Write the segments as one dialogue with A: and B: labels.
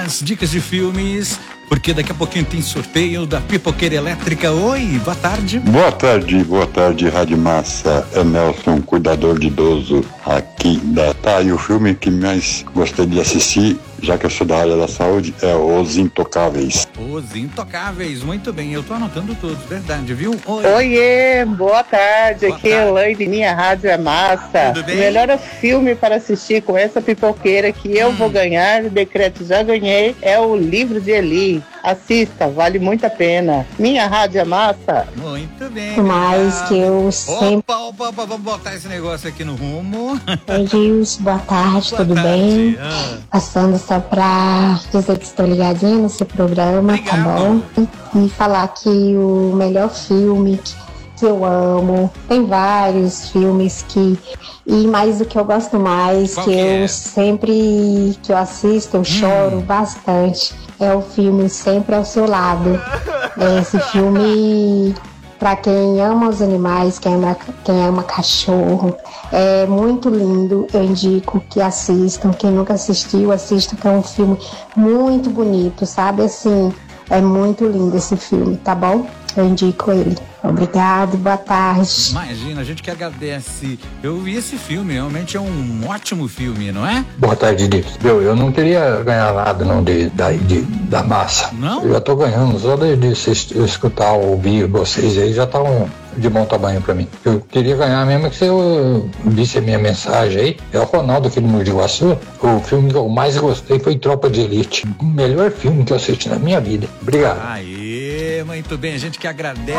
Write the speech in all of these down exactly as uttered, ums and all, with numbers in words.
A: das dicas de filmes, porque daqui a pouquinho tem sorteio da Pipoqueira Elétrica. Oi, boa tarde.
B: Boa tarde, boa tarde, Rádio Massa. É Nelson, cuidador de idoso aqui da... Tá, e o filme que mais gostei de assistir, já que eu sou da área da saúde, é Os Intocáveis.
A: Os Intocáveis, muito bem, eu tô anotando tudo, verdade, viu?
C: Oi. Oiê, boa tarde,
A: boa
C: aqui é Elaine, minha rádio é massa.
A: Tudo bem?
C: O melhor filme para assistir com essa pipoqueira que eu hum. vou ganhar, o decreto já ganhei, é o Livro de Eli. Assista, vale muito a pena. Minha rádio é massa.
A: Muito bem.
D: Mas que eu sempre...
A: Opa, opa, opa, vamos botar esse negócio aqui no rumo.
D: Oi, Gils, boa tarde,
A: boa
D: tudo
A: tarde.
D: bem?
A: Ah.
D: Passando só pra dizer que estou ligadinha no seu programa,
A: Obrigado.
D: Tá bom? E falar que o melhor filme que, que eu amo, tem vários filmes que... E mais o que eu gosto mais,
A: Qual
D: que,
A: que
D: eu
A: é?
D: sempre que eu assisto, eu hum. choro bastante, é o filme Sempre ao Seu Lado. Esse filme, para quem ama os animais, quem ama, quem ama cachorro, é muito lindo. Eu indico que assistam. Quem nunca assistiu, assista, que é um filme muito bonito, sabe? Assim, é muito lindo esse filme, tá bom? Eu indico ele. Obrigado, boa tarde.
A: Imagina, a gente que agradece. Eu vi esse filme, realmente é um ótimo filme, não é?
E: Boa tarde, Dips. Eu, eu não queria ganhar nada não de, de, de, da massa.
A: Não?
E: Eu já tô ganhando, só de, de, de eu escutar, ouvir vocês aí já tá um, de bom tamanho pra mim. Eu queria ganhar mesmo que você eu, disse a minha mensagem aí. É o Ronaldo aqui do Mogi Guaçu. O filme que eu mais gostei foi Tropa de Elite. O melhor filme que eu assisti na minha vida. Obrigado.
A: Aê, muito bem, a gente que agradece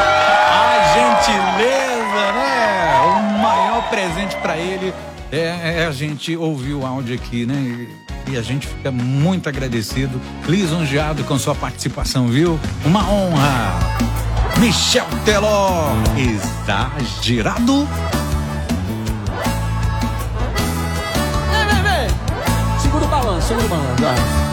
A: a gentileza, né? O maior presente pra ele é, é a gente ouvir o áudio aqui, né? E, e a gente fica muito agradecido, lisonjeado com sua participação, viu? Uma honra. Michel Teló, exagerado.
F: Vem, vem, vem. Segura o balanço, segura o balanço.